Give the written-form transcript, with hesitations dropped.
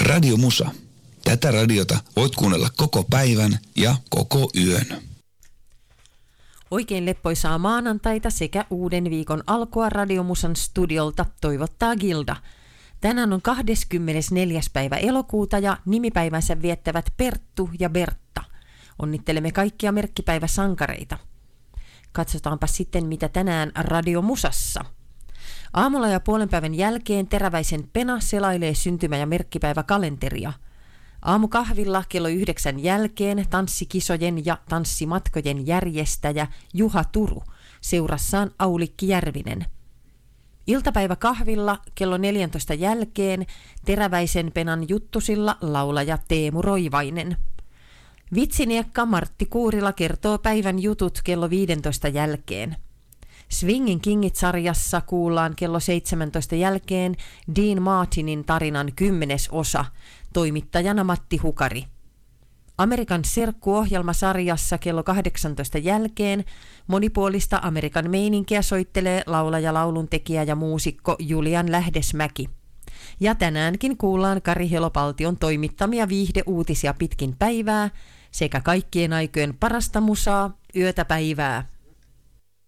Radio Musa. Tätä radiota voit kuunnella koko päivän ja koko yön. Oikein leppoisaa maanantaita sekä uuden viikon alkua Radio Musan studiolta toivottaa Gilda. Tänään on 24. päivä elokuuta ja nimipäivänsä viettävät Perttu ja Bertta. Onnittelemme kaikkia merkkipäiväsankareita. Katsotaanpa sitten, mitä tänään Radio Musassa. Aamulla ja puolenpäivän jälkeen Teräväisen Pena selailee syntymä- ja merkkipäiväkalenteria. Aamukahvilla kello 9 jälkeen tanssikisojen ja tanssimatkojen järjestäjä Juha Turu, seurassaan Aulikki Järvinen. Iltapäiväkahvilla kello 14 jälkeen Teräväisen Penan juttusilla laulaja Teemu Roivainen. Vitsiniekka Martti Kuurila kertoo päivän jutut kello 15 jälkeen. Swingin Kingit-sarjassa kuullaan kello 17 jälkeen Dean Martinin tarinan 10. osa, toimittajana Matti Hukari. Amerikan serkku-ohjelmasarjassa kello 18 jälkeen monipuolista Amerikan meininkiä soittelee laulaja, lauluntekijä ja muusikko Julian Lähdesmäki. Ja tänäänkin kuullaan Kari Helopaltion toimittamia viihdeuutisia pitkin päivää sekä kaikkien aikojen parasta musaa, yötä päivää.